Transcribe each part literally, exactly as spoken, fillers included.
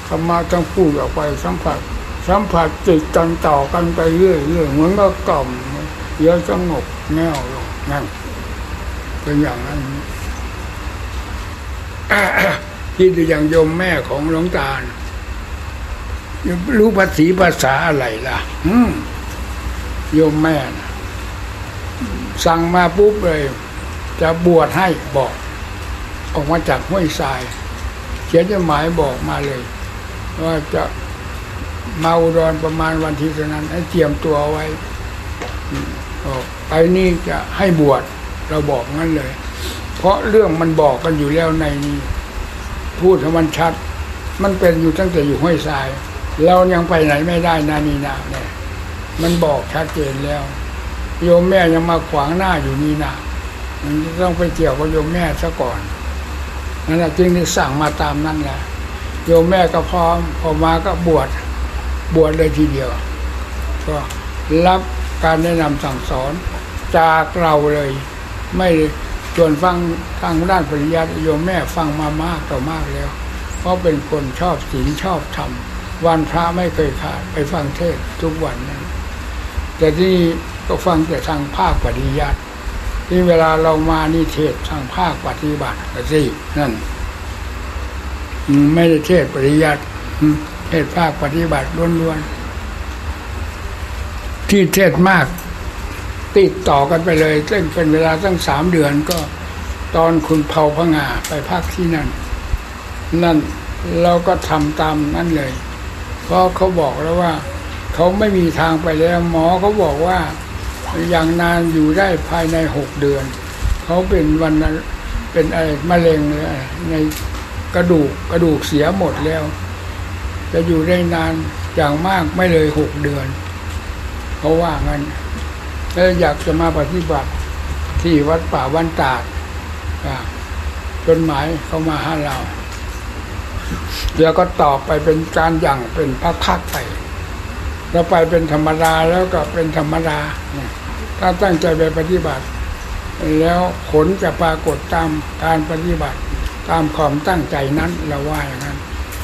ธรรมะต้องพูดออกไปสัมผัสสัมผัสจิตกันต่อกันไปเรื่อยๆเหมือนก็กล่อมเยอะสงบแน่วลงนั่นเป็นอย่างนั้นที่ดูอย่างโยมแม่ของหลวงตารู้ภาษีภาษาอะไรล่ะโยมแม่นะสั่งมาปุ๊บเลยจะบวชให้บอกออกมาจากห้วยทรายเขียนจดหมายบอกมาเลยว่าจะมาอุดรประมาณวันที่นั้นให้เตรียมตัวไว้ไปนี่จะให้บวชเราบอกงั้นเลยเพราะเรื่องมันบอกกันอยู่แล้วในนี้พูดให้มันชัดมันเป็นอยู่ตั้งแต่อยู่ห้วยทรายเรายังไปไหนไม่ได้นานี่นาเนี่ยมันบอกชัดเจนแล้วโยมแม่ยังมาขวางหน้าอยู่นี่นะมันต้องไปเกี่ยวกับโยมแม่ซะก่อนนั่นแหละจึงได้สั่งมาตามนั้นแหละโยมแม่ก็พร้อมพอมาก็บวชบวชเลยทีเดียวก็รับการแนะนำสั่งสอนจากเราเลยไม่ส่วนฟังทางด้านปริยัติโยมแม่ฟังมามากต่อมากแล้วเพราะเป็นคนชอบศีลชอบธรรมวันพระไม่เคยขาดไปฟังเทศทุกวันนั้นแต่ที่ก็ฟังแต่ทางภาคปฏิยัติที่เวลาเรามานี่เทศทางภาคปฏิบัติก็สินั่นไม่ได้เทศปฏิยัติเทศภาคปฏิบัติล้วนๆที่เทศมากติดต่อกันไปเลยซึ่งเป็นเวลาตั้งสามเดือนก็ตอนคุณเผาพงาไปพักที่นั่นนั่นเราก็ทำตามนั้นเลยเพราะเขาบอกแล้วว่าเขาไม่มีทางไปแล้วหมอเขาบอกว่าอย่างนานอยู่ได้ภายในหกเดือนเขาเป็นวันเป็นอะไรมะเร็งเลยในกระดูกกระดูกเสียหมดแล้วจะอยู่ได้นานอย่างมากไม่เลยหกเดือนเขาว่างั้นแล้วอยากจะมาปฏิบัติที่วัดป่าวันตาดจดหมายเขามาหาเราเดี๋ยวก็ตอบไปเป็นการอย่างเป็นพักๆไปเราไปเป็นธรรมดาแล้วก็เป็นธรรมดาถ้าตั้งใจไปปฏิบัติแล้วผลจะปรากฏตามการปฏิบัติตามความตั้งใจนั้นเราว่าอย่างนั้น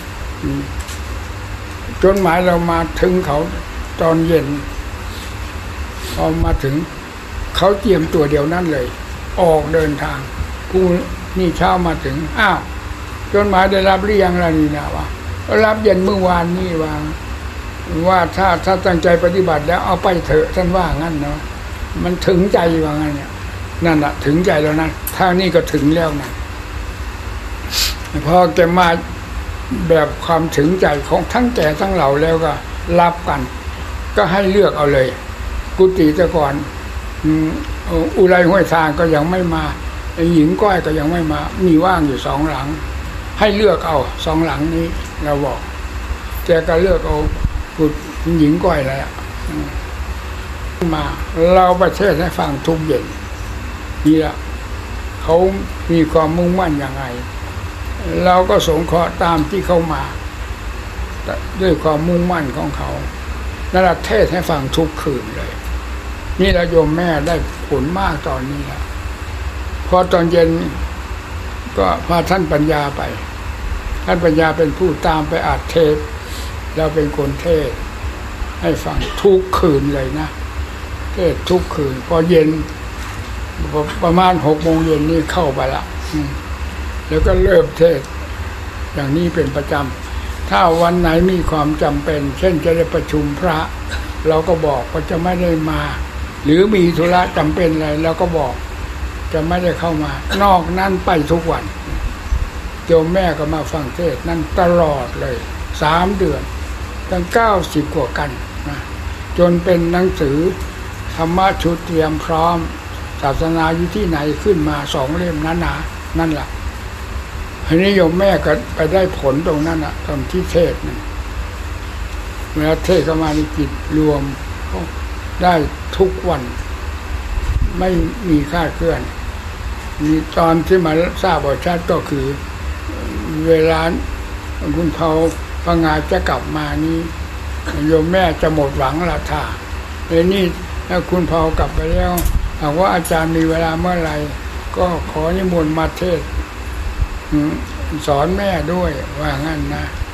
จดหมายเรามาถึงเขาตอนเย็นพอมาถึงเขาเตรียมตัวเดียวนั้นเลยออกเดินทางพรุ่งนี้เช้ามาถึงอ้าวจดหมายได้รับหรือยังล่ะนี่นะวะรับเย็นเมื่อวานนี่ว่าว่าถ้าถ้าตั้งใจปฏิบัติแล้วเอาไปเถอะท่านว่างั้นเนาะมันถึงใจว่างั้นเนี่ยนั่นแหละถึงใจแล้วนะทางนี้ก็ถึงแล้วนะพอแกมาแบบความถึงใจของทั้งแก่ทั้งเหล่าแล้วก็รับกันก็ให้เลือกเอาเลยกุฏิแต่ก่อนอุไรห้วยทางก็ยังไม่มาหญิงก้อยก็ยังไม่มามีว่างอยู่สองหลังให้เลือกเอาสองหลังนี้เราบอกแกก็เลือกเอากุฏิหญิงก้อยแล้วมาเราประเทศให้ฟังทุกเย็นนี่แหละเขามีความมุ่งมั่นยังไงเราก็สงเคราะห์ตามที่เขามาด้วยความมุ่งมั่นของเขานั่นแหละเทศให้ฟังทุกคืนเลยนี่เราโยมแม่ได้ผลมากตอนนี้แล้วพอตอนเย็นก็พาท่านปัญญาไปท่านปัญญาเป็นผู้ตามไปอัดเทศเราเป็นคนเทศให้ฟังทุกคืนเลยนะเทศทุกคืนพอเย็นประมาณหกโมงเย็นนี่เข้าไปละแล้วก็เริ่มเทศอย่างนี้เป็นประจำถ้าวันไหนมีความจำเป็นเช่นจะได้ประชุมพระเราก็บอกว่าจะไม่ได้มาหรือมีธุระจำเป็นอะไรเราก็บอกจะไม่ได้เข้ามานอกนั้นไปทุกวันโยมแม่ก็มาฟังเทศนั่นตลอดเลยสามเดือนตั้งเก้าสิบกว่ากันนะจนเป็นหนังสือธรรมะชุดเตรียมพร้อมศาสนาอยู่ที่ไหนขึ้นมาสองเล่มนั้นนะนั่นแหละทีนี้โยมแม่ก็ไปได้ผลตรงนั้นอะตอนที่เทศนั่นเวลาเทศก็มาในจิตรวมได้ทุกวันไม่มีคลาดเคลื่อนมีตอนที่มาทราบว่าชัดก็คือเวลาคุณเขาพงาจะกลับมานี้โยมแม่จะหมดหวังละท่าเลยนี่ถ้าคุณพากลับไปแล้วหากว่าอาจารย์มีเวลาเมื่อไหร่ก็ขอนิมนต์มาเทศสอนแม่ด้วยว่างั้นนะ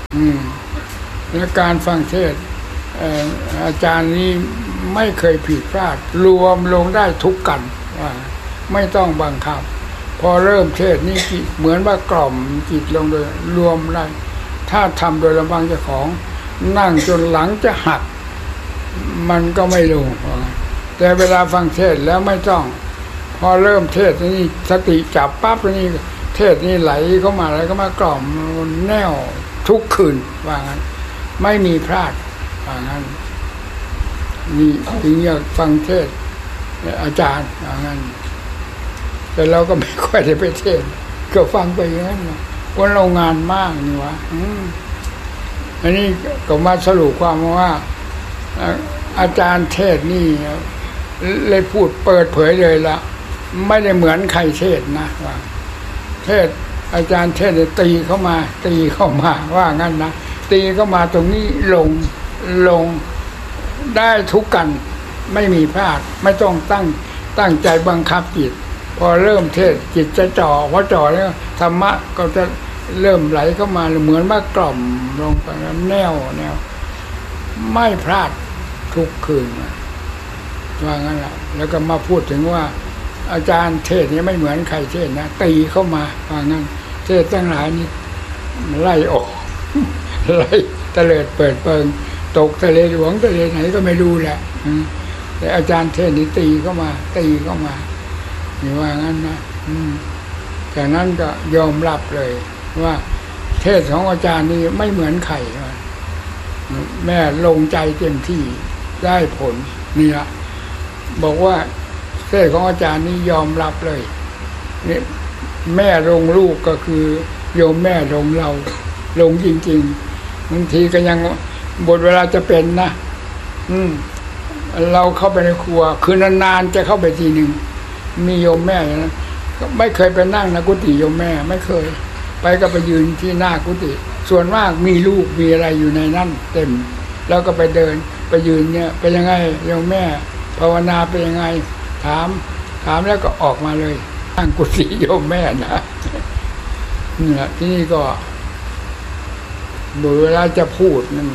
อืมและการฟังเทศน์อาจารย์นี้ไม่เคยผิดพลาดรวมลงได้ทุกกันว่าไม่ต้องบังคับพอเริ่มเทศน์นี่เหมือนว่ากล่อมจิตลงโดยรวมได้ถ้าทำโดยลำพังเจ้าของนั่งจนหลังจะหักมันก็ไม่ลงแต่เวลาฟังเทศน์แล้วไม่ต้องพอเริ่มเทศน์นี่สติจับปั๊บนี่เทศน์นี่ไหลเข้ามาอะไรก็มากล่อมแน่วทุกคืนว่างั้นไม่มีพลาดว่างั้นนี่ถึงอยากฟังเทศน์อาจารย์ว่างั้นแต่เราก็ไม่ค่อยได้ไปเทศน์ก็ฟังไปอย่างนั้นวันเรางานมากนี่วะอันนี้ก็มาสรุปความว่าอาจารย์เทศน์นี่เลยพูดเปิดเผยเลยละไม่ได้เหมือนใครเทศน์นะว่าเทศอาจารย์เทศน์ตีเข้ามาตีเข้ามาว่างั้นนะตีเข้ามาตรงนี้ลงลงได้ทุกกันไม่มีพลาดไม่ต้องตั้งตั้งใจบังคับจิตพอเริ่มเทศจิตจะจ่อพอจ่อแล้วธรรมะก็จะเริ่มไหลเข้ามาเหมือนว่ากล่อมลงไปแนวแนวไม่พลาดทุกคืนว่างั้นแหละแล้วก็มาพูดถึงว่าอาจารย์เทศนี้ไม่เหมือนใครเทศนะตีเข้ามาว่างั้นเทศตั้งหลายนี่ไล่ออกไล่ตะเลิดเปิดเปิงตกทะเลหลวงทะเลไหนก็ไม่รู้แหละแต่อาจารย์เทศนี้ตีเข้ามาตีเข้ามานี่ว่างั้นนะจากนั้นก็ยอมรับเลยว่าเทศของอาจารย์นี่ไม่เหมือนใครแม่ลงใจเต็มที่ได้ผลนี่ละบอกว่าเทศของอาจารย์นี่ยอมรับเลยนี่แม่ลงลูกก็คือโยมแม่ลงเราลงจริงๆบางทีก็ยังบทเวลาจะเป็นนะอืมเราเข้าไปในครัวคือนานๆจะเข้าไปทีหนึ่งมีโยมแม่นะไม่เคยไปนั่งนะกุฏิโยมแม่ไม่เคยไปก็ไปยืนที่หน้ากุฏิส่วนมากมีลูกมีอะไรอยู่ในนั่นเต็มแล้วก็ไปเดินไปยืนเนี่ยเป็นยังไงโยมแม่ภาวนาเป็นยังไงถามถามแล้วก็ออกมาเลยนั่งกุฏิโยมแม่นะนี่แหละที่นี่ก็เวลาจะพูดนั่น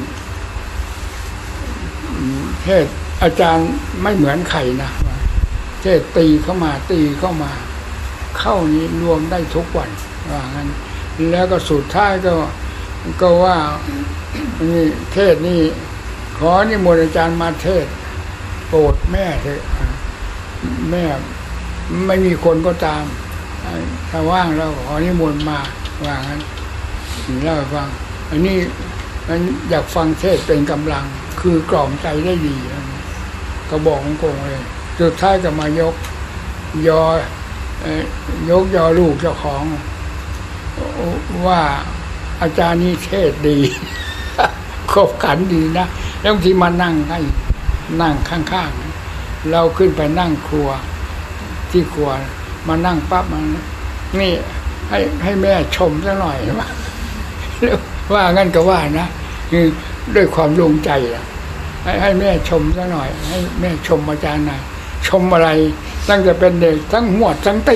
เทศอาจารย์ไม่เหมือนใครนะเทศตีเข้ามาตีเข้ามาเข้านี้รวมได้ทุกวันว่างั้นแล้วก็สุดท้ายก็ก็ว่านี่เทศนี่ขอนิมนต์อาจารย์มาเทศโปรดแม่เถอะแม่ไม่มีคนก็ตามถ้าว่างเราขอนิมนต์มาว่างั้นเล่าให้ฟังอันนี้มันอยากฟังเทศเป็นกำลังคือกล่อมใจได้ดีก็บอกของกงเลยสุดท้ายก็มายกยอยกยอลูกเจ้าของว่าอาจารย์นี่เทศดีขบขันดีนะแล้วบางทีมานั่งให้นั่งข้างๆเราขึ้นไปนั่งครัวที่ครัวมานั่งปั๊บมันนี่ให้ให้แม่ชมสักหน่อยว่าว่างั้นก็ว่านะคือด้วยความลงใจอะให้ให้แม่ชมสักหน่อยให้แม่ชมอาจารย์หน่อยชมอะไรตั้งแต่เป็นเด็กทั้งหวดทั้งตี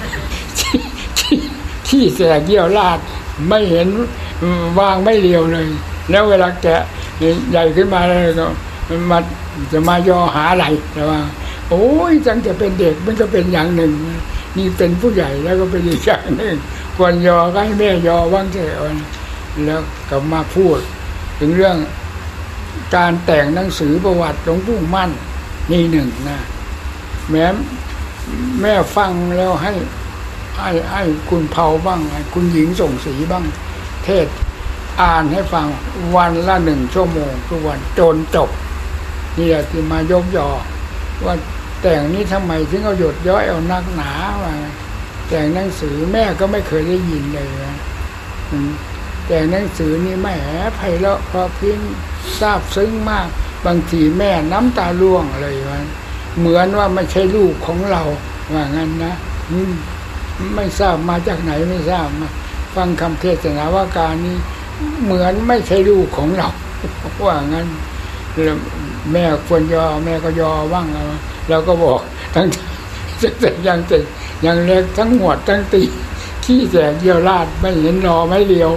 ที่แสกเยี่ยวลาดไม่เห็นวางไม่เรียวเลยแล้วเวลาแกะใหญ่ขึ้นมาแล้วก็มาจะมายอหาอะไรแต่ว่าโอ้ยตั้งแต่เป็นเด็กมันก็เป็นอย่างหนึ่งนี่เป็นผู้ใหญ่แล้วก็เป็นอีกอย่างหนึ่งควรยอก็ให้แม่ยอบ้างเถอะแล้วก็มาพูดถึงเรื่องการแต่งหนังสือประวัติหลวงปู่มั่นนี่หนึ่งนะแม้แม่ฟังแล้วให้ให้ให้คุณเผาบ้างให้คุณหญิงส่งสีบ้างเทศอ่านให้ฟังวันละหนึ่งชั่วโมงทุกวันจนจบนี่แหละที่มายกยอว่าแต่งนี้ทำไมถึงเอาหยดย้อยเอานักหนาว่าแต่งหนังสือแม่ก็ไม่เคยได้ยินเลยนะแต่งหนังสือนี่แหมไพเราะเพราะพิ้งซาบซึ้งมากบางทีแม่น้ำตาร่วงเลยว่าเหมือนว่าไม่ใช่ลูกของเราว่างั้นนะไม่ทราบมาจากไหนไม่ทราบมาฟังคำเทศนาว่าการนี้เหมือนไม่ใช่ลูกของเราว่างั้นแม่ควรยอแม่ก็ยอบ้างเราก็บอกทั้งแต่ยังเด็กยังเล็กทั้งหวดทั้งตีขี้แสกเยี่ยวลาดไม่เห็นรอไม่เลียว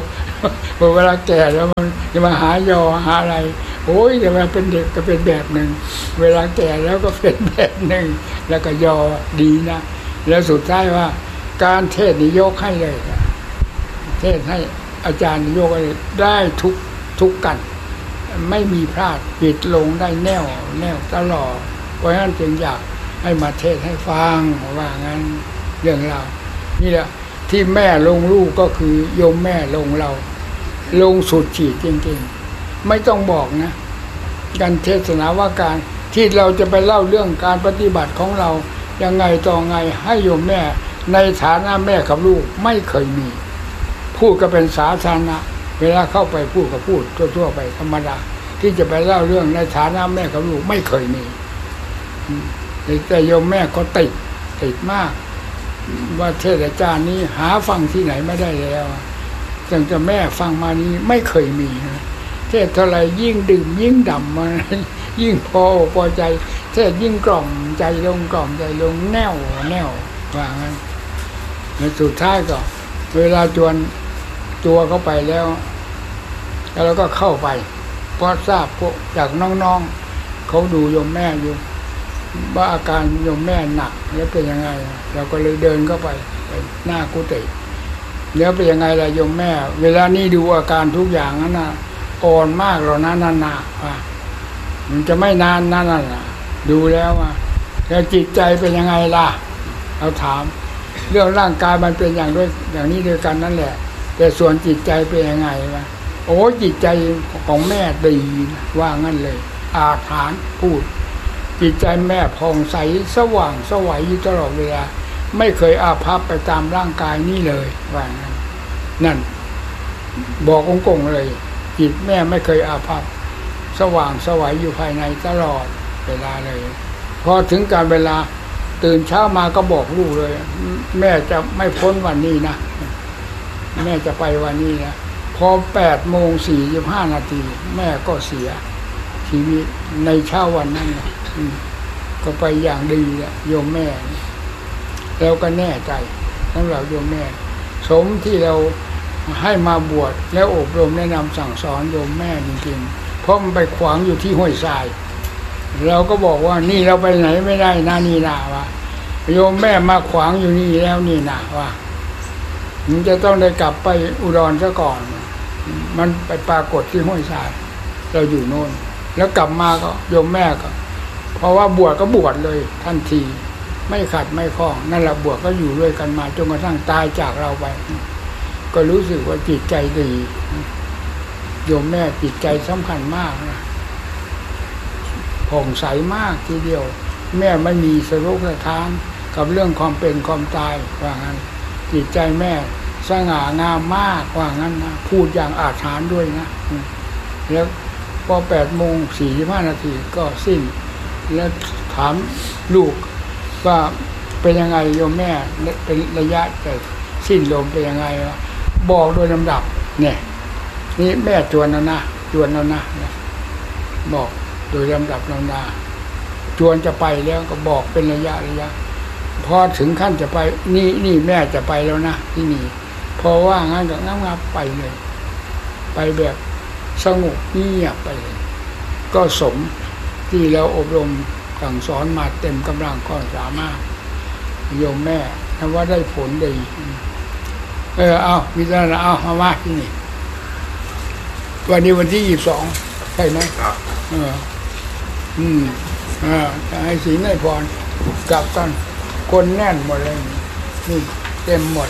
พอเวลาแก่แล้วมันจะมาหายอหาอะไรโอ้ยแต่เวลาเป็นเด็กก็เป็นแบบหนึ่งเวลาแก่แล้วก็เป็นแบบหนึ่งแล้วก็ยอดีนะแล้วสุดท้ายว่าการเทศนิยกให้เลยเทศให้อาจารย์นิยกเลยได้ทุกทุกกันไม่มีพลาดปิดลงได้แน่วแน่วตลอดเพราะฉะนั้นจึงอยากให้มาเทศให้ฟังว่างั้นเรื่องเรานี่แหละที่แม่ลงลูกก็คือโยมแม่ลงเราลงสุดขีดจริงๆไม่ต้องบอกนะการเทศนาว่าการที่เราจะไปเล่าเรื่องการปฏิบัติของเรายังไงต่อไงให้โยมแม่ในฐานะแม่กับลูกไม่เคยมีพูดก็เป็นสาธารณะเวลาเข้าไปพูดก็พูดทั่วๆไปธรรมดาที่จะไปเล่าเรื่องในฐานะแม่กับลูกไม่เคยมีแต่โยมแม่ก็ติดติดมากว่าเทศอาจารย์นี้หาฟังที่ไหนไม่ได้แล้วตั้งแต่แม่ฟังมานี้ไม่เคยมีเทศเท่าไรยิ่งดื่มยิ่งดำมายิ่งพอพอใจเทศยิ่งกล่อมใจลงกล่อมใจลงแน่วแน่วว่างั้นในสุดท้ายก็เวลาจวนตัวเข้าไปแล้วแล้วก็เข้าไปเพราะทราบพวกจากน้องๆเขาดูโยมแม่อยู่ว่าอาการโยมแม่หนักแล้วเป็นยังไงเราก็เลยเดินเข้าไปไปหน้ากุฏิแล้วเป็นยังไงล่ะโยมแม่เวลานี้ดูอาการทุกอย่างนั้นน่ะอ่อนมากหรอกนะนานๆว่ามันจะไม่นานนั่นน่ะดูแล้วว่าแล้วจิตใจเป็นยังไงล่ะเราถามเรื่องร่างกายมันเป็นอย่างด้วยอย่างนี้ด้วยกันนั่นแหละแต่ส่วนจิตใจเป็นยังไงวะโอ้จิตใจของแม่ดีว่างั้นเลยอาถรรพ์พูดจิตใจแม่ผ่องใสสว่างสวัยอยู่ตลอดเวลาไม่เคยอาภัพไปตามร่างกายนี้เลยว่างั้นนั่นบอกกงๆเลยจิตแม่ไม่เคยอาภัพสว่างสวัยอยู่ภายในตลอดเวลาเลยพอถึงการเวลาตื่นเช้ามาก็บอกลูกเลยแม่จะไม่พ้นวันนี้นะแม่จะไปวันนี้นะพอแปดโมงสี่สิบห้านาทีแม่ก็เสียชีวิตในเช้าวันนั้นนะก็ไปอย่างดีแหละโยมแม่แล้วก็แน่ใจสำหรับโยมแม่สมที่เราให้มาบวชแล้วอบรมแนะนำสั่งสอนโยมแม่จริงๆเพราะมันไปขวางอยู่ที่ห้วยทรายเราก็บอกว่านี่เราไปไหนไม่ได้นะนี่นะวะโยมแม่มาขวางอยู่นี่แล้วนี่นะวะมันจะต้องได้กลับไปอุดรซะก่อนมันไปปรากฏที่ห้วยทรายเราอยู่โน่นแล้วกลับมาก็โยมแม่ก็เพราะว่าบวชก็บวชเลยทันทีไม่ขัดไม่ข้องนั่นแหละบวชก็อยู่ด้วยกันมาจนกระทั่งตายจากเราไปก็รู้สึกว่าจิตใจดีโยมแม่จิตใจสำคัญมากนะผ่องใสมากทีเดียวแม่ไม่มีสรุปสะท้านกับเรื่องความเป็นความตายว่างั้นจิตใจแม่สง่างามมากว่างั้นนะพูดอย่างอาถรรพ์ด้วยนะแล้วพอแปดโมงสี่สิบห้านาทีก็สิ้นแล้วถามลูกว่าเป็นยังไงโยมแม่เป็นระยะแต่สิ้นลมเป็นยังไงวะบอกโดยลำดับเนี่ยนี่แม่จวนแล้วนะจวนแล้วนะบอกโดยลำดับลำดาจวนจะไปแล้วก็บอกเป็นระยะระยะพอถึงขั้นจะไปนี่นี่แม่จะไปแล้วนะที่นี่พอว่างั้นก็งับๆไปเลยไปแบบสงบเงียบไปเลยก็สมที่เราอบรมสั่งสอนมาเต็มกำลังก็สามารถโยมแม่ถ้าว่าได้ผลดีเออเอาวิจารณ์เอาเอามาที่นี่วันนี้วันที่ยี่สิบสองใช่ไหมครับเอออืมอ่าให้ศีลให้พรกลับกันคนแน่นหมดเลยนี่เต็มหมด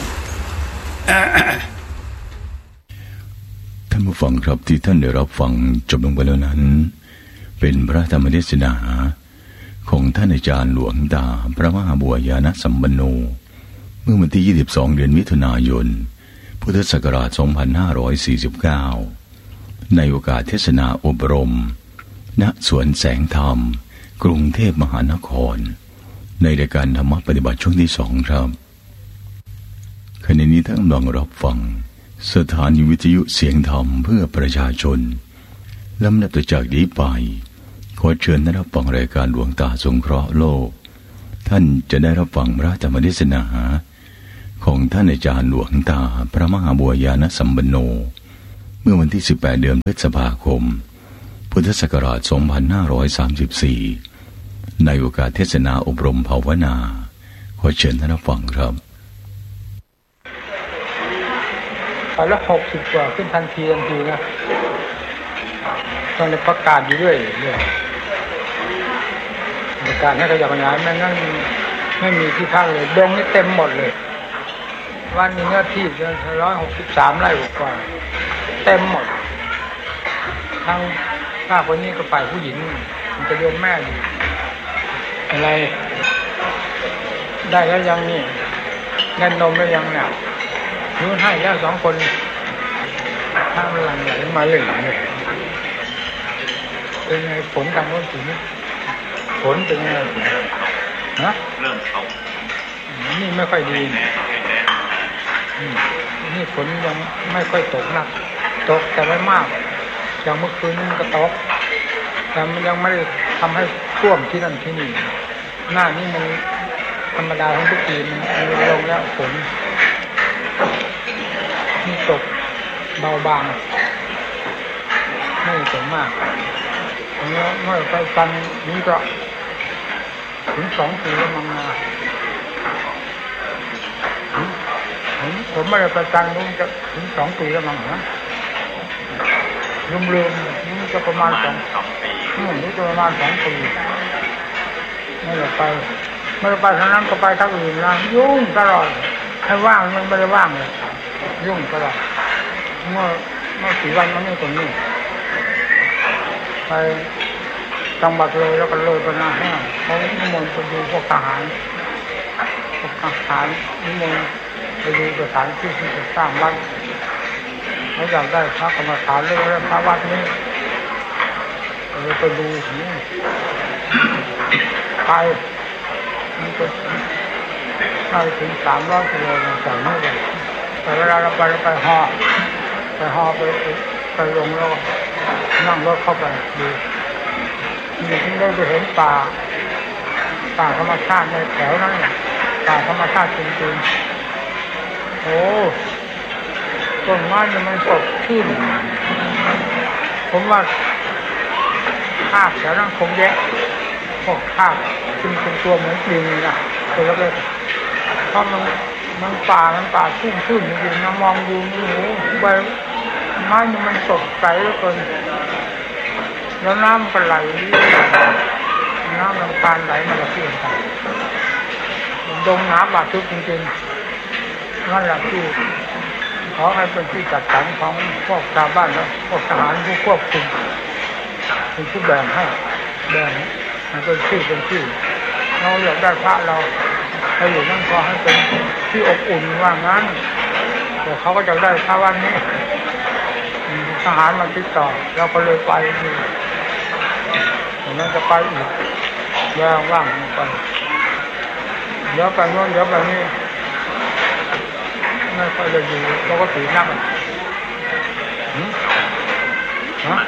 ท่านผู้ฟังครับที่ท่านได้รับฟังจบลงไปแล้วนั้นเป็นพระธรรมเทศนาของท่านอาจารย์หลวงตาพระมหาบัวยานสัมปันโนเมื่อวันที่ยี่สิบสองเดือนมิถุนายนพุทธศักราชสองพันห้าร้อยสี่สิบเก้าในโอกาสเทศนาอบรมณสวนแสงธรรมกรุงเทพมหานครในรายการธรรมปฏิบัติช่วงที่สองครับขณะนี้ท่านกำลังรับฟังสถานีวิทยุเสียงธรรมเพื่อประชาชนลำดับต่อจากนี้ไปขอเชิญท่านรับฟังรายการหลวงตาสงเคราะห์โลกท่านจะได้รับฟังพระธรรมเทศนาของท่านอาจารย์หลวงตาพระมหาบัวยานสัมปันโนเมื่อวันที่สิบแปดเดือนพฤษภาคมพุทธศักราชสองพันห้าร้อยสามสิบสี่ในโอกาสเทศนาอบรมภาวนาขอเชิญท่านฟังครับไปแล้วหกสิบกว่าขึ้นทันทีทันทีนะตอนนี้ประกาศอยู่เรื่อยเรื่อยประกาศให้ขยับขยายไม่งั้นไม่มีที่พักเลยดงนี่เต็มหมดเลยวันนี้เนื้อที่ร้อยหกสิบสามไร่กว่าเต็มหมดทั้งข้าคนนี้ก็ไปผู้หญิงมันจะโยมแม่อยู่อะไรได้แล้วยังนี่เงินนมแล้วยังเนี่ยนู้นให้แล้วสองคนข้ามหลังไหลมาเลยเนี่ยเป็นไงผลทางโน้นถึงผลเป็นไงนะเริ่มตกนี่ไม่ค่อยดีนี่ฝนยังไม่ค่อยตกนักตกแต่ไม่มากอย่างเมื่อคืนมันก็ตกแต่มันยังไม่ได้ทำให้ท่วมที่นั่นที่นี่หน้านี่มันธรรมดาของทุกปีมันลงแล้วฝนนี่ตกเบาบางไม่ตกมากเมื่อเมื่อไปฟันนี้ก็ถึงสองปีแล้วมันมาผมไม่ได้ประจันนู้นจะถึงสองปีแล้วมั้งนะลืมๆนี่จะประมาณสองปีนี่จะประมาณสองปีไม่ได้ไปไม่ได้ไปทางนั้นก็ไปทางอื่นนะยุ่งตลอดให้ว่างมันไม่ได้ว่างเลยยุ่งตลอดเมื่อเมื่อสี่วันมันไม่ตรงนี้ไปจังหวัดเลยแล้วก็เลยไปนาแห้งเขานิมนต์ไปดูพวกทหารพวกทหารนิมนต์ไปดูสถานที่ที่จะสร้างวัดเขาอยากได้พระกรรมฐานเรื่องพระวัดนี้เราไปดูนี่ไปมันก็ได้ถึงสามร้อยกิโลจากนี้เลยแต่เวลาเราไปไปห่อไปห่อไปไปลงแล้วนั่งรถเข้าไปดูนี่ที่ได้ไปเห็นป่าป่าธรรมชาติในแถวนั้นป่าธรรมชาติจริงๆโอ้ต้นไม้เนี่ยมันสดชื่นผมว่าภาพแถวนั้นคงแยะพวกภาพซึ่งเป็นตัวเหมือนปลิงนะตัวเล็กๆเพราะมันมันป่ามันป่าชุ่มชื่นจริงๆนะมองดูนี่โอ้ใบไม้เนี่ยมันสดใสเหลือเกินแล้วน้ำก็ไหลน้ำลำธารไหลมาจากที่ต่างๆดงน้ำบาดทึบจริงๆนั่นแหละที่ขอให้เป็นที่จัดสรรของพวกชาวบ้านแล้วพวกทหารผู้ควบคุมเป็นผู้แบ่งให้แบ่งให้เป็นที่เป็นที่เราอยากได้พระเราให้อยู่นั่นก็ให้เป็นที่อบอุ่นว่างั้นแต่เขาก็จะได้พระวันนี้ทหารมาติดต่อเราก็เลยไปดูนั้นจะไปอีกแล้วว่างไปเดี๋ยวไปโน่นเดี๋ยวไปนี่ไม่ค่อยจะอยู่เราก็ถือนั่งฮะ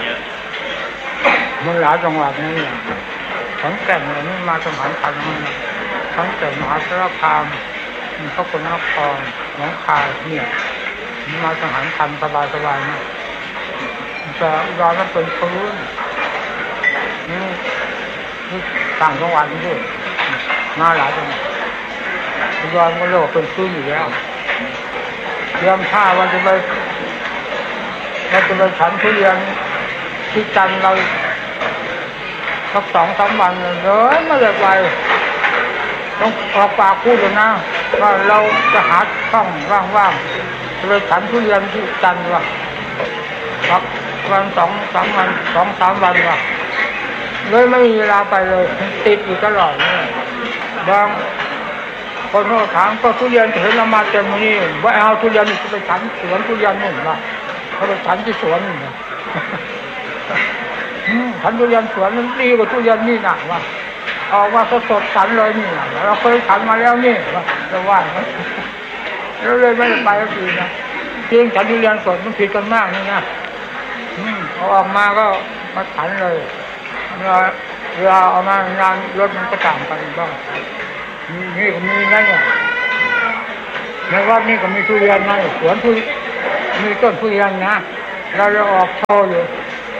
มันหลายจังหวัดนี่ทั้งแก่นอะไรนี่มาสมานพันธุ์มันทั้งแก่นมหาสารคามมันก็คนนครหนองคายเนี่ยมาสมานพันธุ์สบายๆนะแต่อุดรนั้นเป็นพื้นนี่ต่างจังหวัดนี่ด้วยมาหลายจังหวัดอุดรก็เรียกว่าเป็นพื้นอยู่แล้วเตรียมท่าว่าจะไปเราจะไปฉันทุเรียนที่จันทร์เราสักสองสามวันเลยไม่ได้ไปต้องออกปากพูดเลยนะว่าเราจะหาช่องว่างๆจะไปฉันทุเรียนที่จันทร์ว่ะครับวันสองสามวันสองสามวันว่ะเลยไม่มีเวลาไปเลยติดอยู่ตลอดเนี่ยบางคนเขาถามก็ทุเรียนเห็นเรามาเต็มนี่ว่าเอาทุเรียนจะไปฉันสวนทุเรียนนู่นว่ะเขาไปฉันที่สวนนี่นะฉันทุเรียนสวนมันดีกว่าทุเรียนนี่หนักว่ะออกมาสดๆฉันเลยนี่เราเคยฉันมาแล้วนี่ว่าจะว่าแล้วเลยไม่ได้ไปก็คือนะจริงฉันทุเรียนสดมันผิดกันมากนี่นะเอาออกมาก็มาฉันเลยเวลาเวลาเอามางานรถมันก็ต่างกันบ้างนี่ก็มีนั่นเนี่ยในวัดนี่ก็มีทุเรียนนะสวนทุมีต้นทุเรียนนะเราจะออกโชว์อยู่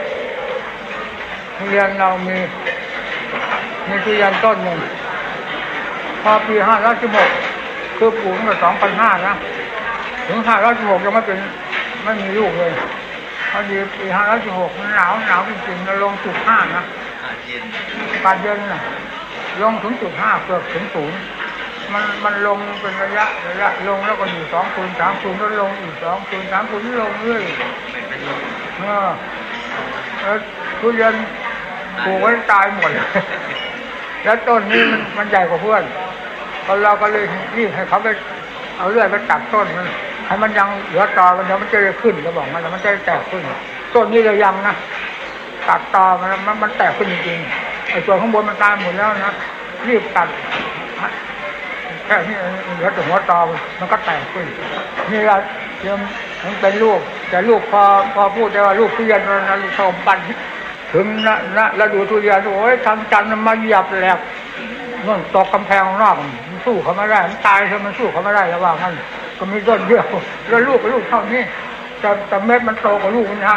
ทุเรียนเรามีมีทุเรียนต้นหนึ่งพอปีห้าร้อยสิบหกคือปลูกมาสองพันห้านะถึงห้าร้อยสิบหกยังไม่เป็นไม่มีลูกเลยพอดีปีห้าร้อยสิบหกหนาวหนาวจริงๆเราลงจุดห้านะการเย็นนะลงถึงจุดห้าเกือบถึงศูนย์มันมันลงเป็นระยะระยะลงแล้วก็อยู่สองคูณสามคูณแล้วลงอีกสองคูณสามคูณลงเรื่อยเออแล้วทุเรียนปลูกไว้ตายหมดแล้วต้นนี้มันมันใหญ่กว่าเพื่อนเราก็เลยรีบให้เขาไปเอาเลื่อยไปตัดต้นมันให้มันยังเหลือตอมันเดี๋ยวมันจะขึ้นก็บอกมันแล้วมันจะแตกขึ้นต้นนี้เรายังนะตัดตอมันมันมันแตกขึ้นจริงๆไอ้ตัวข้างบนมันตายหมดแล้วนะรีบตัดแค่นี้เหลือแต่หัวตอมันก็แตกขึ้นนี่เราเริ่มมันเป็นลูกแต่ลูกพอพอพูดได้ว่าลูกทุเรียนนั้นลูกชมปันถึงนะนะแล้วดูทุเรียนโอ้ยทางจันทร์มาเหยียบแหลกนั่นตกกำแพงนอกมันสู้เขาไม่ได้มันตายใช่มันสู้เขาไม่ได้ระหว่างนั้นก็มีต้นเดียวแล้วลูกกับลูกเท่านี้แต่แต่เม็ดมันโตกว่าลูกมันนะ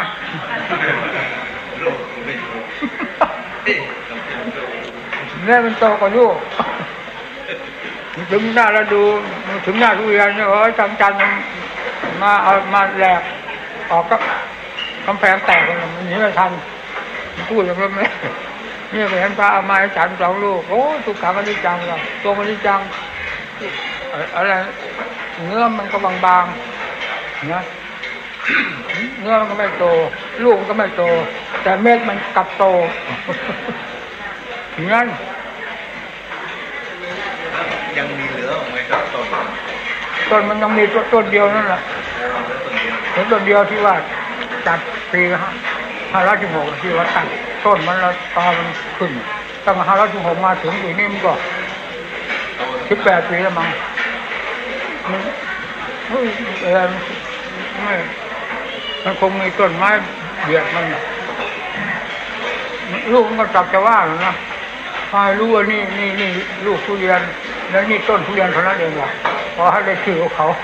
เม็ดมันโตกว่าลูกถึงหน้าเราดูถึงหน้าทุเรียนเนี่ยโอ้ยทางจันทร์มาเอามาแหลกออกก็กำแพงแตกมันหนีไม่ทันพูดอย่างนั้นไหมนี่ไปเห็นพระเอาไม้ฉันสองลูกโอ้ทุกขังอนิจจังเราตัวอนิจจังอะไรเนื้อมันก็บางๆนะเนื้อมันก็ไม่โตลูกมันก็ไม่โตแต่เม็ดมันกลับโตอย่างนั้นยังมีเหลือไหมครับต้นต้นมันยังมีต้นเดียวนั่นแหละเห็นต้นเดียวที่ว่าจัดปีฮะห้าร้อยสิบหกที่ว่าตั้งต้นมันแล้วตอมันขึ้นตั้งห้าร้อยสิบหกมาถึงปีนี้มันก็สิบแปดปีแล้วมั้งมันเฮ้ยอะไรไม่มันคงมีต้นไม้เบียดมันลูกมันก็จับจะว่าหรอนะพายรู้ว่านี่นี่นี่ลูกทุเรียนแล้วนี่ต้นทุเรียนเท่านั้นเองล่ะพอให้ได้ชื่อของเขา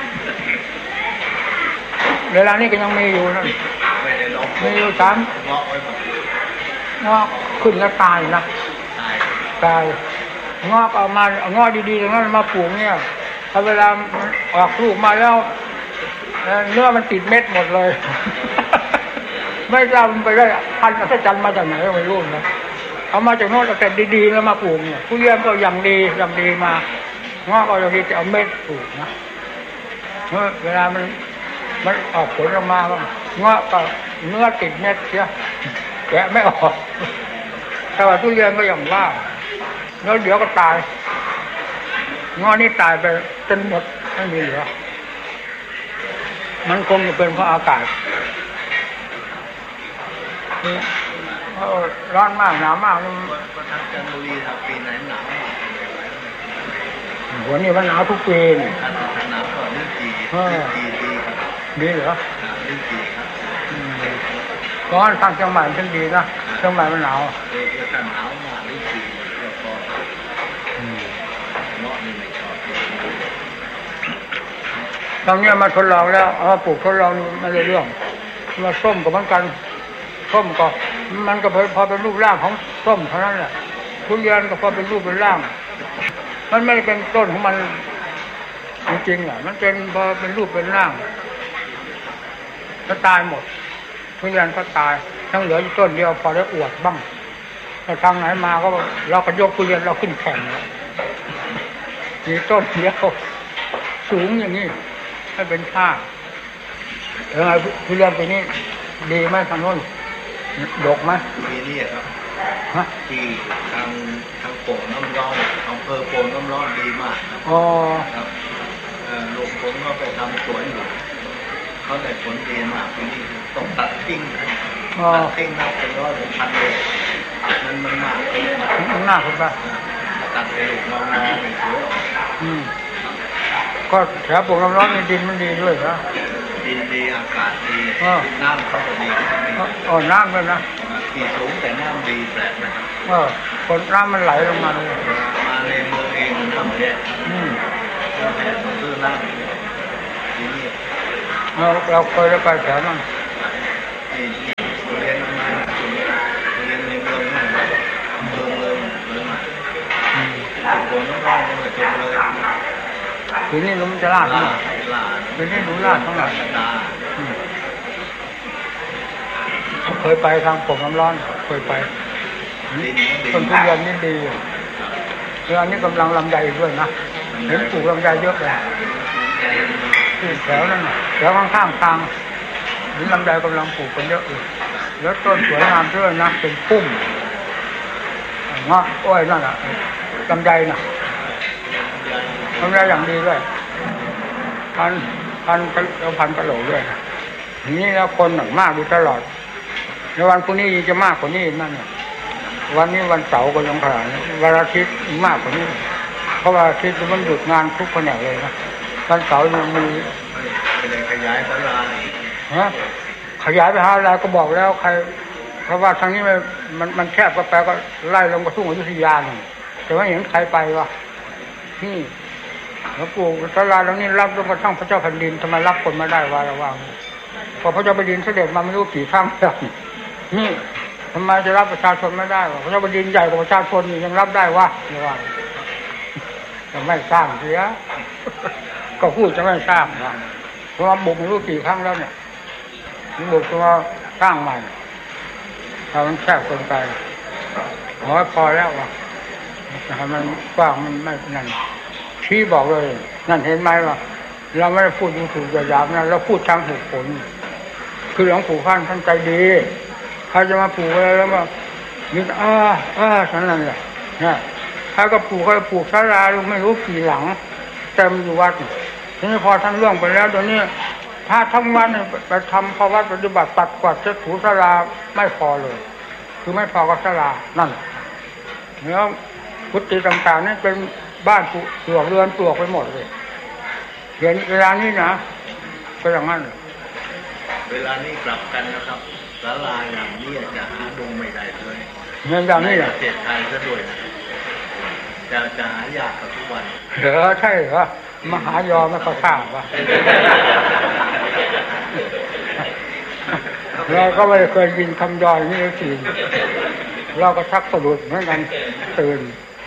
เวลานี้ก็ยังมีอยู่นั่นมีอยู่สามงอกขึ้นแล้วตายนะตายงอกออกมางอกดีๆตรงนั้นมาปลูกเนี่ยพอเวลาออกลูกมาแล้วเนื้อมันติดเม็ดหมดเลยไม่ทราบมันไปได้พันธุ์อัศจรรย์มาจากไหนไม่รู้นะเอามาจากโน้นแต่ดีๆแล้วมาปลูกเนี่ยทุเรียนก็อย่างดีอย่างดีมางอกก็อย่างดีจะเอาเม็ดปลูกนะเวลามันมันออกผลออกมาบ้างงอกก็เนื้อติดเม็ดเสียแกะไม่ออกแต่ว่าทุเรียนก็อย่างว่าแล้วเดี๋ยวก็ตายงอนี่ตายไปจนหมดไม่มีเหลือมันคงจะเป็นเพราะอากาศร้อนมากหนาวมากนี่จันทบุรีครับปีไหนหนาววันนี้มันหนาวทุกปีนี่หนาวกว่าลิ้นจี่ลิ้นจี่ดีครับดีเหรอลิ้นจี่ครับร้อนทางเชียงใหม่เป็นดีนะเชียงใหม่มันหนาวเออถ้าหนาวมากลิ้นจี่ก็พอเนาะนี่ไม่ชอบตอนนี้มาทดลองแล้วเอาปลูกทดลองมาเรื่องมาส้มกับมันกันส้มก็มันก็พอเป็นรูปร่างของส้มเท่านั้นแหละทุเรียนก็พอเป็นรูปเป็นร่างมันไม่เป็นต้นของมันจริงๆอ่ะมันเป็นพอเป็นรูปเป็นร่างก็ตายหมดทุเรียนก็ตายทั้งเหลืออยู่ต้นเดียวพอได้อวดบ้างถ้าทางไหนมาก็เราก็ยกทุเรียนเราขึ้นแข่งมีต้นเดียวสูงอย่างนี้ให้เป็นท่าเออทุเรียนปีนี้ดีไหมทางโน้นดกไหมปีนี้ครับที่ทางทางโป่งน้ำร้อนอำเภอโป่งน้ำร้อนดีมากครับอ๋อครับลูกผมก็ไปทำสวนอยู่เขาได้ผลดีมากปีนี้ต้องตัดทิ้งตัดทิ้งนับเป็นร้อยเป็นพันเลยมันมันมากมันมากคุณป้าตัดไปลูกมองนาเป็นสวยอืมก็แถวโป่งน้ำร้อนมีดินมันดีด้วยนะดินดีอากาศดีน้ำเขาก็ดีอ๋อน้ำด้วยนะปีสูงแต่น้ำดีแปลกนะครับเออคนน้ำมันไหลลงมาเลยมาในเมืองเองมันทำเนี่ยอืมแต่ซื้อน้ำที่นี่เราเราเคยไปแถวนั้นที่เรียนมาเรียนในเมืองนี่เมืองเลยเลยมาโดนน้องๆเลยจบเลยทีนี้ลุงจะลาดมั้ยทีนี้ลุงลาดเท่าไหร่เคยไปทางผมน้ำร้อนเคยไปต้นทุเรียนนี่ดีเรื่องนี้กำลังลำไยด้วยนะเห็นปลูกลำไยเยอะเลยที่แถวนั้นแถวข้างๆทางเห็นลำไยกำลังปลูกกันเยอะเลยแล้วต้นสวยงามด้วยนะเป็นพุ่มเงาะอ้อยนั่นแหละลำไยน่ะลำไยอย่างดีด้วยพันพันแล้วพันกระโหลกด้วยนี่แล้วคนหนักมากอยู่ตลอดในวันพรุ่งนี้จะมากกว่านี้นั่นเนี่ยวันนี้วันเสาร์ก็ยังขนาดนี้วันอาทิตย์มากกว่านี้เพราะว่าอาทิตย์มันหยุดงานทุกแผนกเลยนะวันเสาร์ยังมีขยายตลาดฮะขยายไปหาอะไรก็บอกแล้วใครเพราะว่าทางนี้มันมันมันแคบก็แปลก็ไล่ลงกระทุ่งอยุธยาหนึ่งแต่ว่าเห็นใครไปวะนี่แล้วปลูกตลาดแล้วนี่รับจนกระทั่งพระเจ้าแผ่นดินทำไมรับคนมาได้วะระวังพอพระเจ้าแผ่นดินเสด็จมาไม่รู้กี่ครั้งแล้วนี่ทำไมจะรับประชาชนไม่ได้วะพระเจ้าแผ่นดินใหญ่กว่าประชาชนยังรับได้วะระวังจะไม่สร้างเสียก็พูดจะไม่สร้างนะเพราะว่าบุกไม่รู้กี่ครั้งแล้วเนี่ยบุกตัวสร้างใหม่ถ้ามันแคบเกินไปขอพอแล้ววะให้มันกว้างมันไม่นั่นชี้บอกเลยนั่นเห็นไหมว่าเราไม่ได้พูดดูถูกหยาบๆนะเราพูดทางเหตุผลคือหลวงปู่ฟั่นท่านใจดีใครจะมาปลูกอะไรแล้วมานึกอ้าอ้าฉันนั่นแหละเนี่ยถ้าก็ปลูกก็ปลูกศาลาไม่รู้กี่หลังเต็มอยู่วัดทีนี้พอท่านเรื่องไปแล้วตอนนี้ถ้าทั้งวันไปทำภาวะปฏิบัติปัดกวาดเช็ดถูศาลาไม่พอเลยคือไม่พอกับศาลานั่นแล้วกุฏิต่างๆนี่เป็นบ้านปลวกเรือนปลวกไปหมดเลยเดี๋ยวเวลานี้นะก็อย่างนั้นเวลานี้กลับกันนะครับศาลาอย่างนี้จะหาดูไม่ได้เลยเงินอย่างนี้ประเทศไทยซะด้วยนะจะจะหายากกับทุกวันเหรอใช่เหรอมหายอไม่เขาทราบว่าเราก็ไม่เคยยินคำยอนี่สิเราก็ชักสะดุดเหมือนกันตื่น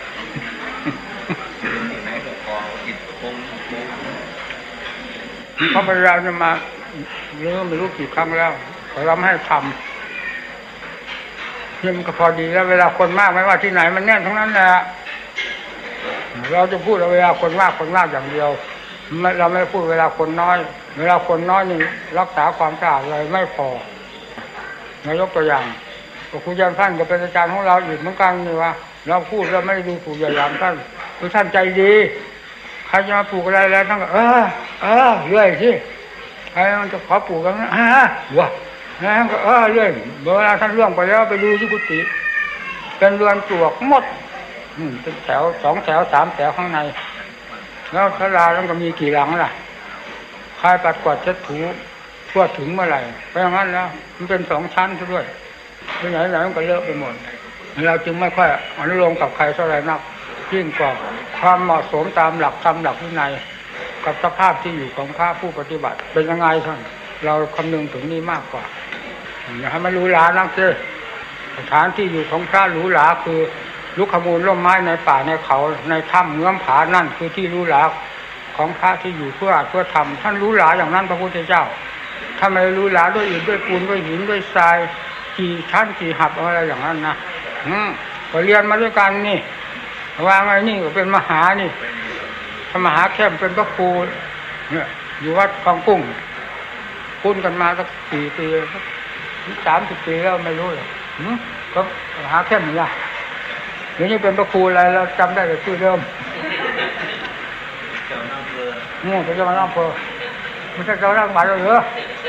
เขาพยายามจะมาเรื่องไม่รู้กี่ครั้งแล้วเขาทำให้ทำนี่มันก็พอดีแล้วเวลาคนมากไม่ว่าที่ไหนมันแน่นทั้งนั้นแหละเราจะพูดเวลาคนมากคนมากอย่างเดียวเราไม่พูดเวลาคนน้อยเวลาคนน้อยนี่รักษาความสะอาดอะไรไม่พอนายกตัวอย่างครูยันท่านก็เป็นอาจารย์ของเราอีกเหมือนกันนี่ว่าเราพูดเราไม่ดูถูกอย่าหยามท่านคือท่านใจดีใครจะมาปลูกอะไรแล้วท่านก็เออเออเรื่อยสิใครมันจะขอปลูกกันนะฮะวะแล้วก็เออเรื่อยเวลาท่านเรื่องไปแล้วไปดูที่กุฏิเป็นเรือนปลวกหมดเป็นแถวสองแถวสามแถวข้างในแล้วศาลาแล้วก็มีกี่หลังล่ะใครปัดกวาดเช็ดถูทั่วถึงเมื่อไหร่เพราะงั้นแล้วมันเป็นสองชั้นซะด้วยไปไหนไหนมันก็เลอะไปหมดเราจึงไม่ค่อยอนุโลมกับใครเท่าไหร่นักยิ่งกว่าความเหมาะสมตามหลักธรรมหลักวินัยกับสภาพที่อยู่ของพระผู้ปฏิบัติเป็นยังไงท่านเราคำนึงถึงนี้มากกว่าอย่าให้มันหรูหรานักเลยสถานที่อยู่ของพระหรูหราคือลุกขมูลร่มไม้ในป่าในเขาในถ้ำเงื้อมผานั่นคือที่หรูหราของพระที่อยู่เพื่อเพื่อทำท่านหรูหราอย่างนั้นพระพุทธเจ้าถ้าไม่หรูหราด้วยอิฐด้วยปูนด้วยหินด้วยทรายกี่ชั้นกี่หับอะไรอย่างนั้นนะอืมก็เรียนมาด้วยกันนี่ว่าไงนี่ก็เป็นมหานี่ถ้ามหาเข้มเป็นพระครูเนี่ยอยู่วัดคลองกุ้งคุ้นกันมาสักสี่ปีสามสิบปีแล้วไม่รู้เลยก็มหาเข้มนี่ละเดี๋ยวนี้เป็นพระครูอะไรเราจำได้แต่ชื่อเดิมเจ้าหน้าเพื่อเนี่ยเป็นเจ้าหน้าเพื่อไม่ใช่เจ้าหน้าหมายเลยเหรอ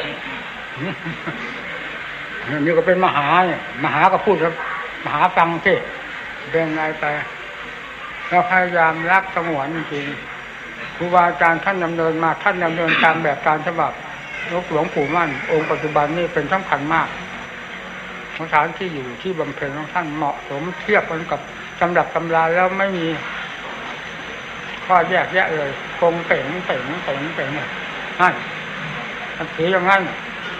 นี่ก็เป็นมหาเนี่ยมหาก็พูดครับมหาฟังที่เป็นไงไปเราพยายามรักสงวนจริงๆครูบาอาจารย์ท่านดำเนินมาท่านดำเนินตามแบบการฉบับหลวงปู่มั่นองค์ปัจจุบันนี้เป็นสำคัญมากสถานที่อยู่ที่บำเพ็ญของท่านเหมาะสมเทียบกันกับตำรับตำราแล้วไม่มีข้อแยกแยะเลยคงเป่งเป่งเป่งเป่งใช่ถืออย่างนั้น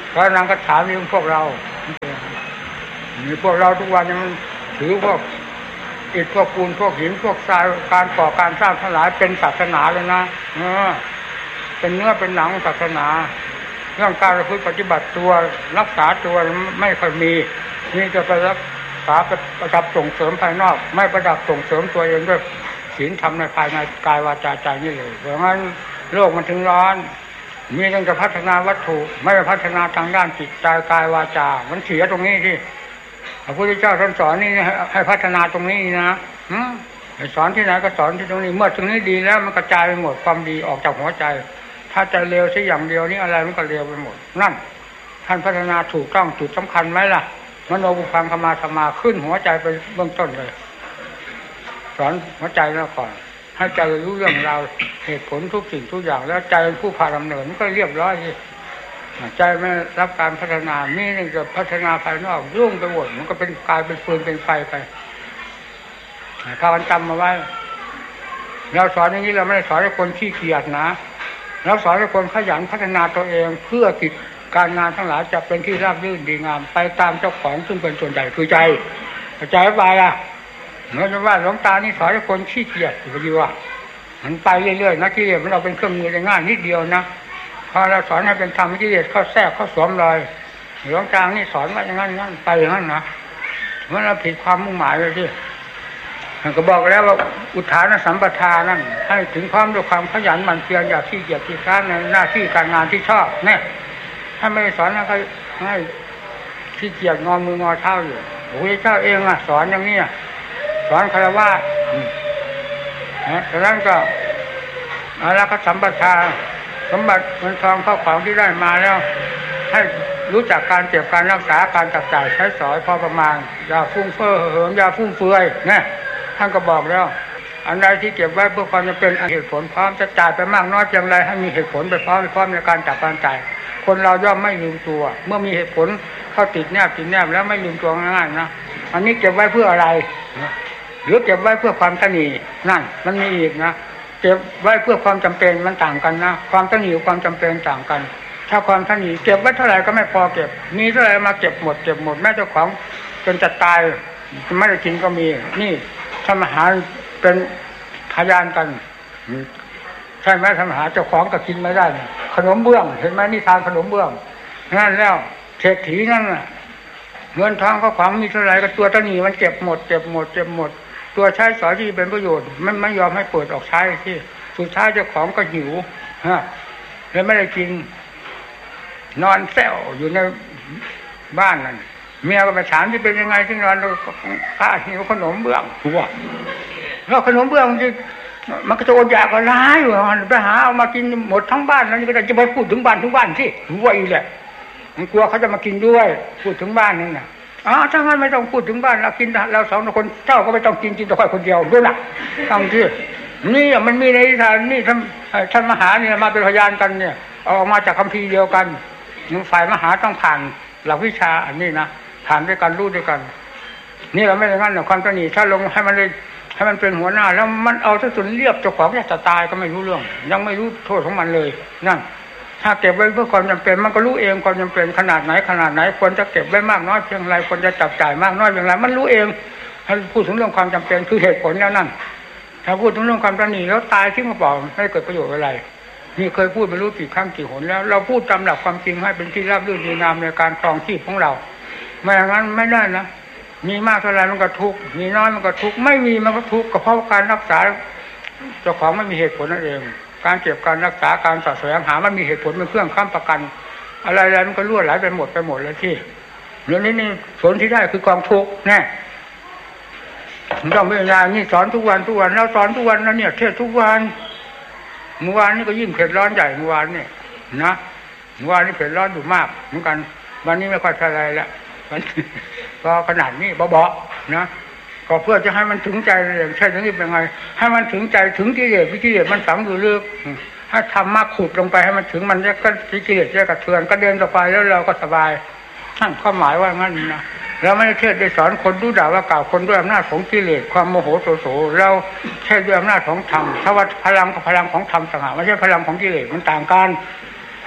พระนางก็ถามเรื่องพวกเรามีพวกเราทุกวันยังถือพวกอิฐพวกปูนพวกหินพวกทรายการก่อการสร้างทั้งหลายเป็นศาสนาเลยนะเออเป็นเนื้อเป็นหนังศาสนาเรื่องการประพฤติปฏิบัติตัวรักษาตัวไม่ค่อยมีนี่จะไปรักษาประดับส่งเสริมภายนอกไม่ประดับส่งเสริมตัวเองด้วยศีลธรรมในภายในกายวาจาใจนี่เลยเพราะงั้นโลกมันถึงร้อนมีเรื่องจะพัฒนาวัตถุไม่พัฒนาทางด้านจิตใจกายวาจามันเสียตรงนี้ที่พระพุทธเจ้าท่านสอนนี่ให้พัฒนาตรงนี้นะสอนที่ไหนก็สอนที่ตรงนี้เมื่อตรงนี้ดีแล้วมันกระจายไปหมดความดีออกจากหัวใจถ้าใจเลวสักอย่างเดียวนี่อะไรมันก็เลวไปหมดนั่นท่านพัฒนาถูกต้องจุดสำคัญไหมล่ะมโนบุพังคมาธรรมาขึ้นหัวใจไปเบื้องต้นเลยสอนหัวใจแล้วก่อนให้ใจรู้เรื่องราวเหตุผลทุกสิ่งทุกอย่างแล้วใจเป็นผู้พาดำเนินมันก็เรียบร้อยใจไม่รับการพัฒนามีนึงจะพัฒนาภายนอกยุ่งไปหมดมันก็เป็นกลายเป็นฟืนเป็นไฟไปถ้ามันจำมาไว้เราสอนอย่างนี้เราไม่ได้สอนให้คนขี้เกียจนะเราสอนให้คนขยันพัฒนาตัวเองเพื่อกิจการงานทั้งหลายจะเป็นที่ราบรื่นดีงามไปตามเจ้าของซึ่งเป็นส่วนใหญ่คือใจใจไปอ่ะเนื่องจากว่าหลวงตานี่สอนให้คนขี้เกียจอยู่ดีว่ามันไปเรื่อยๆนะกิเลสมันเอาเป็นเครื่องมือได้ง่ายนิดเดียวนะพอเราสอนให้เป็นธรรมกิเลสเข้าแทรกเข้าสวมรอยหลวงตานี่สอนว่าอย่างนั้นงั้นไปอย่างนั้นนะมันเราผิดความมุ่งหมายเลยที่มันก็บอกแล้วว่าอุทานสัมปทานั่นให้ถึงพร้อมด้วยความขยันหมั่นเพียรอย่าขี้เกียจขี้ค้านในหน้าที่การงานที่ชอบเนี่ยถ้าไม่สอนให้ให้ขี้เกียจงอมืองอเท้าอยู่โอ้ยเจ้าเองอ่ะสอนอย่างนี้สอนคารวะดังนั้นก็อารักขสัมปทาสมบัติเงินทองเข้าของที่ได้มาแล้วให้รู้จักการเก็บการรักษาการจับจ่ายใช้สอยพอประมาณอย่าฟุ้งเฟ้อเหิมอย่าฟุ่มเฟือยนะท่านก็บอกแล้วอันใดที่เก็บไว้เพื่อความจำเป็นเหตุผลพร้อมจะจ่ายไปมากน้อยเพียงไรให้มีเหตุผลไปพร้อมไปพร้อมในการจับการจ่ายคนเราย่อมไม่ลืมตัวเมื่อมีเหตุผลเข้าติดแนบติดแนบแล้วไม่ลืมตัวง่ายๆนะอันนี้เก็บไว้เพื่ออะไรหรือเก็บไว้เพื่อความตนีนั่นมันมีอีกนะเก็บไว้เพื่อความจำเป็นมันต่างกันนะความตนีกับความจำเป็นต่างกันถ้าความตนีเก็บไว้เท่าไหร่ก็ไม่พอเก็บมีเท่าไหร่มาเก็บหมดเก็บหมดแม้เจ้าของจนจะตายไม่ได้กินก็มีนี่ทำอาหารเป็นพยานกันใช่ไหมทำอาหารเจ้าของก็กินไม่ได้ขนมเบื้องเห็นไหมนี่ทานขนมเบื้องนั่นแล้วเศรษฐีนั่นน่ะเงินทองเขาของมีเท่าไหร่ก็ตัวตนีมันเก็บหมดเก็บหมดเก็บหมดตัวใช้สอยที่เป็นประโยชน์มันไม่ยอมให้เปิดออกใช้ที่สุดท้ายเจ้าของก็หิวฮะเลยไม่ได้กินนอนแซวอยู่ในบ้านนั่นเมียก็ไปถามที่เป็นยังไงที่นอนข้าหิวขนมเบื้องหัวแล้วขนมเบื้องมันจะมันก็จะอดอยากก็ร้ายอยู่มันไปหาเอามากินหมดทั้งบ้านแล้วนี่ก็จะไปพูดถึงบ้านถึงบ้านที่หัวอีแหละมันกลัวเขาจะมากินด้วยพูดถึงบ้านนี่นะอ๋อถ้างั้นไม่ต้องพูดถึงบ้านเรากินเราสองคนเจ้าก็ไม่ต้องกินกินแต่ค่อยคนเดียวด้วยนะตั้งที่นี่มันมีในนิทานนี่ท่านท่านมหาเนี่ยมาเป็นพยานกันเนี่ยเอาออกมาจากคัมภีร์เดียวกันฝ่ายมหาต้องผ่านหลักวิชาอันนี้นะผ่านด้วยกันรู้ด้วยกันนี่เราไม่ได้งั้นหรอกความตนีถ้าลงให้มันเลยให้มันเป็นหัวหน้าแล้วมันเอาซะจนเรียบเจ้าของจะตายก็ไม่รู้เรื่องยังไม่รู้โทษของมันเลยนั่นถ้าเก็บไว้เพื่อความจำเป็นมันก็รู้เองความจำเป็นขนาดไหนขนาดไหนควรจะเก็บไว้มากน้อยเพียงไรควรจะจับจ่ายมากน้อยเพียงไรมันรู้เองถ้าพูดถึงเรื่องความจำเป็นคือเหตุผลแล้วนั่นถ้าพูดถึงเรื่องความตนีแล้วตายที่มาบอกไม่เกิดประโยชน์อะไรนี่เคยพูดไม่รู้กี่ครั้งกี่หนแล้วเราพูดตามหลักความจริงให้เป็นที่ราบรื่นดีงามในการครองชีพของเราไม่อย่างนั้นไม่ได้นะมีมากเท่าไรมันก็ทุกข์มีน้อยมันก็ทุกข์ไม่มีมันก็ทุกข์ก็เพราะการรักษาเจ้าของไม่มีเหตุผลนั่นเองการเก็บการรักษาการสอดแสวงหามันมีเหตุผลเป็นเครื่องค้ำประกันอะไรๆมันก็รั่วไหลไปหมดไปหมดเลยที่เรื่องนี้นี่ผลที่ได้คือกองทุกข์แน่ต้องเป็นอย่างนี้สอนทุกวันทุกวันแล้วสอนทุกวันแล้วเนี่ยเทศทุกวันเมื่อวานนี้ก็ยิ่งเผ็ดร้อนใหญ่เมื่อวานนี่นะเมื่อวานนี้เผ็ดร้อนอยู่มากเหมือนกันวันนี้ไม่ค่อยเท่าไรแล้วก็ขนาดนี้เบาๆนะก็เพื่อจะให้มันถึงใจอย่างเช่นนี้เป็นไงให้มันถึงใจถึงกิเลสวิกิเลสมันฝังอยู่ลึกให้ทำมากขุดลงไปให้มันถึงมันจะก็กิเลสจะกระเทือนก็เดินต่อไปแล้วเราก็สบายท่านข้อหมายว่างั้นนะเราไม่ได้เทศได้สอนคนดูด่าว่ากล่าวคนด้วยอำนาจของกิเลสความโมโหโทโสเราเทศด้วยอำนาจของธรรมถ้าว่าพลังกับพลังของธรรมต่างหากไม่ใช่พลังของกิเลสมันต่างกันพ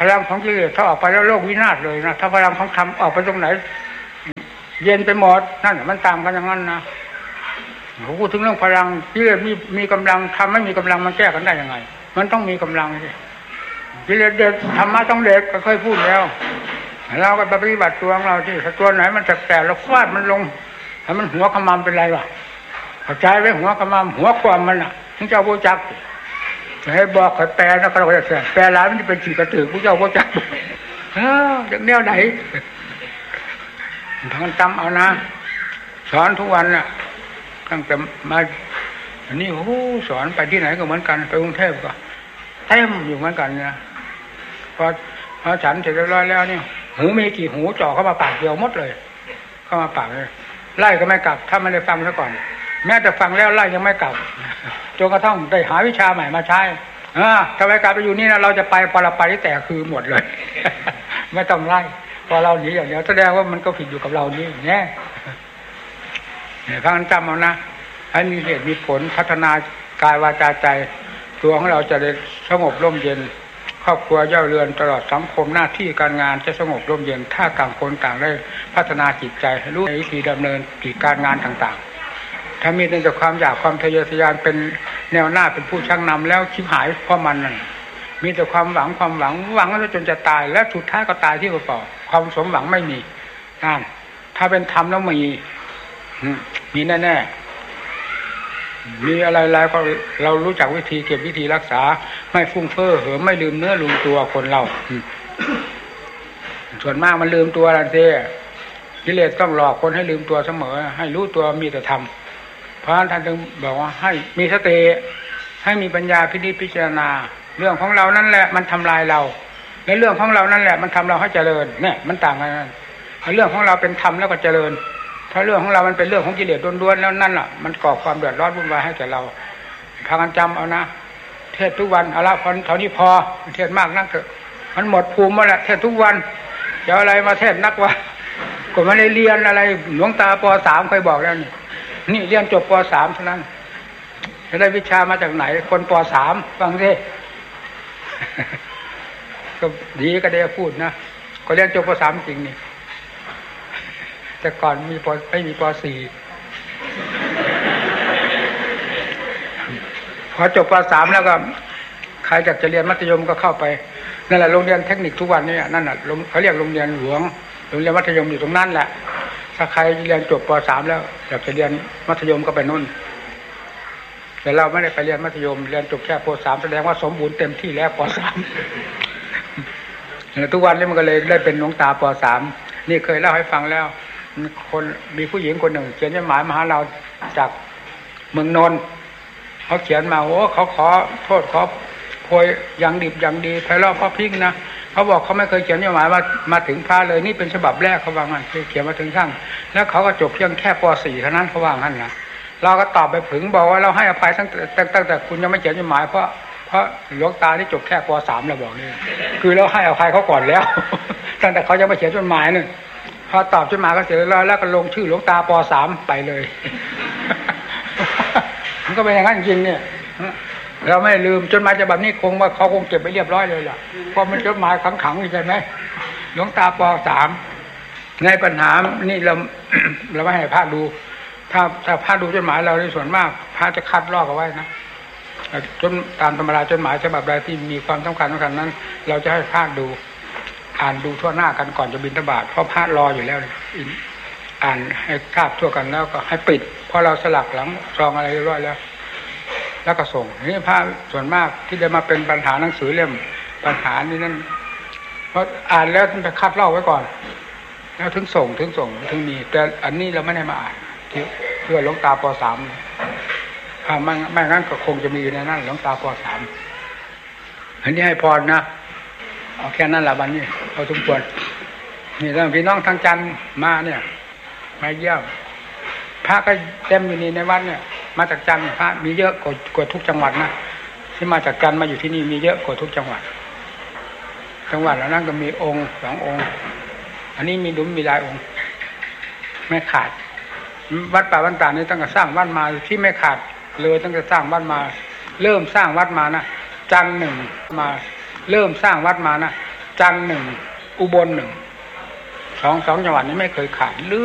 ลังของกิเลสถ้าออกไปแล้วโลกวินาศเลยนะถ้าพลังของธรรมออกไปตรงไหนเย็นไปหมดนั่นมันตามกันอย่างนั้นนะผมพูดถึงเรื่องพลังกิเลสมีมีกำลังทำไม่มีกำลังมันแก้กันได้ยังไงมันต้องมีกำลังสิกิเลสเด็ดธรรมะต้องเด็ดก็เคยพูดแล้วเราก็ปฏิบัติตัวของเราที่ตัวไหนมันแสบๆเราฟาดมันลงให้มันหัวขมำเป็นไรวะเข้าใจไหมหัวขมำหัวความมันอ่ะถึงเจ้าผู้จักให้บอกให้แปลนะเขาจะแปลร้ายมันจะเป็นฉีกกระตือผู้เจ้าผู้จักเออจากแนวไหนทางจำเอานะสอนทุกวันน่ะตั้งแต่มาอันนี้โอ้สอนไปที่ไหนก็เหมือนกันไปกรุงเทพก็เต็มอยู่เหมือนกันเนี่ยพอพอฉันเสร็จเรียบร้อยแล้วนี่หูมีกี่หูจ่อเข้ามาปากเดียวหมดเลยเข้ามาปากเลยไล่ก็ไม่กลับถ้าไม่ได้ฟังซะก่อนแม้แต่ฟังแล้วไล่ยังไม่กลับจนกระทั่งได้หาวิชาใหม่มาใช้อ่าถ้าไปกลับไปอยู่นี่นะเราจะไปพอเราไปที่แต่คือหมดเลย ไม่ต้องไล่พอเราหนีอย่างเดียวแสดงว่ามันก็ผิดอยู่กับเรานี่เนี่ยเนี่ยพากันจำเอานะให้มีเหตุมีผลพัฒนากายวาจาใจตัวของเราจะได้สงบร่มเย็นครอบครัวเย่าเรือนตลอดสังคมหน้าที่การงานจะสงบร่มเย็นถ้าต่างคนต่างได้พัฒนาจิตใจให้รู้วิธีดำเนินกิจการงานต่างๆถ้ามีแต่ความอยากความทะเยอทะยานเป็นแนวหน้าเป็นผู้ชักนำแล้วชิบหายเพราะมันนั่นมีแต่ความหวังความหวังหวังแล้วจนจะตายและสุดท้ายก็ตายที่กระเป๋าความสมหวังไม่มีนั่นถ้าเป็นธรรมแล้วมีมีแน่ๆมีอะไรๆก็เรารู้จักวิธีเก็บวิธีรักษาไม่ฟุ้งเฟ้อเหิมไม่ลืมเนื้อลืมตัวคนเราส่วนมากมันลืมตัวนั่นสิกิเลสต้องหลอกคนให้ลืมตัวเสมอให้รู้ตัวมีแต่ธรรมเพราะฉะนั้นท่านจึงบอกว่าให้มีสติให้มีปัญญาพินิจพิจารณาเรื่องของเรานั่นแหละมันทำลายเราและเรื่องของเรานั่นแหละมันทำเราให้เจริญเนี่ยมันต่างกันเรื่องของเราเป็นธรรมแล้วก็เจริญถ้าเรื่องของเรามันเป็นเรื่องของกิเลสล้วนๆแล้วนั่นแหละมันก่อความเดือดร้อนวุ่นวายให้แก่เราพากันจำเอานะเทศทุกวันเอาละพอเท่านี้พอเทศมากนักเถอะมันหมดภูมิหมดแล้วเทศทุกวันจะอะไรมาเทศนักวะก็ไม่ได้เรียนอะไรหลวงตาป.สามเคยบอกแล้วนี่นี่เรียนจบป.สามเท่านั้นจะได้วิชามาจากไหนคนป.สามฟังสิก็ดีก็ได้พูดนะก็เรียนจบป.สามจริงนี่แต่ก่อนมีป.ไม่มีป.สี่พอจบป.สามแล้วก็ใครอยากจะเรียนมัธยมก็เข้าไปนั่นแหละโรงเรียนเทคนิคทุกวันนี้นั่นน่ะเขาเรียกโรงเรียนหลวงโรงเรียนมัธยมอยู่ตรงนั้นแหละถ้าใครเรียนจบป.สามแล้วอยากจะเรียนมัธยมก็ไปนู่นแต่เราไม่ได้ไปเรียนมัธยมเรียนจบแค่ป.สามแสดงว่าสมบูรณ์เต็มที่แล้วป.สามทุกวันนี้มันก็เลยได้เป็นหลวงตาป.สามนี่เคยเล่าให้ฟังแล้วคนมีผู้หญิงคนหนึ่งเขียนจดหมายมาหาเราจากเมืองนนท์เขาเขียนมาโอ้เขาขอโทษขอโพยอย่างดิบอย่างดีไพเราะเพราะพริ้งนะเขาบอกเขาไม่เคยเขียนจดหมายมามาถึงพระเลยนี่เป็นฉบับแรกเขาว่างั้นเขียนมาถึงท่านแล้วเขาก็จบเพียงแค่ป.สี่เท่านั้นเขาว่างั้นนะเราก็ตอบไปผึ่งบอกว่าเราให้อภัยตั้งแต่ตั้งแต่คุณยังไม่เขียนจดหมายเพราะเพราะหลวงตาที่จบแค่ป.สามเราบอกนี่คือเราให้อภัยเขาก่อนแล้วตั้งแต่เขายังไม่เขียนจดหมายนึงพอตอบจดหมายก็เสร็จแล้วแล้วก็ลงชื่อหลวงตาป.สามไปเลยมันก็เป็นอย่างนั้นจริงเนี่ยเราไม่ลืมจดหมายฉบับนี้คงว่าเขาคงเก็บไปเรียบร้อยเลยล่ะเพราะมันจดหมายขังๆใช่ไหมหลวงตาป.สามในปัญหานี่เราเราไม่ให้พระดูถ้าถ้าพระดูจดหมายเราในส่วนมากพระจะคัดลอกเอาไว้นะจนตามธรรมดาจดหมายฉบับใดที่มีความสำคัญสำคัญนั้นเราจะให้พระดูอ่านดูทั่วหน้ากันก่อนจะบิณฑบาตเพราะพระรออยู่แล้วอ่านให้ทราบทั่วกันแล้วก็ให้ปิดเพราะเราสลักหลังซองอะไรเรียบร้อยแล้วแล้วก็ส่งนี่พระส่วนมากที่ได้มาเป็นปัญหาหนังสือเล่มปัญหานี่นั่นเพราะอ่านแล้วต้องไปคัดลอกไว้ก่อนแล้วถึงส่งถึงส่งถึงมีแต่อันนี้เราไม่ได้มาอ่านเพื่อหลวงตาป.สามถ้าไม่ไม่งั้นก็คงจะมีในนั้นหลวงตาป.สามอันนี้ให้พรนะเอาแค่นั้นละวันนี้เอาทุกคนนี่เรื่องพี่น้องทางจันทร์มาเนี่ยมาเยี่ยมพระก็เต็มอยู่นี่ในวัดเนี่ยมาจากจันทร์พระมีเยอะกว่ากว่าทุกจังหวัดนะที่มาจากจันทร์มาอยู่ที่นี่มีเยอะกว่าทุกจังหวัดจังหวัดแล้วนั่นก็มีองค์สององค์อันนี้มีดุมมีหลายองค์ไม่ขาดวัดป่าบ้านตานี่ตั้งแต่สร้างวัดมาที่ไม่ขาดเลยตั้งแต่สร้างวัดมาเริ่มสร้างวัดมานะจันทร์หนึ่งมาเริ่มสร้างวัดมานะตรังหนึ่งอุบลหนึ่งสองสองจังหวัดนี้ไม่เคยขาด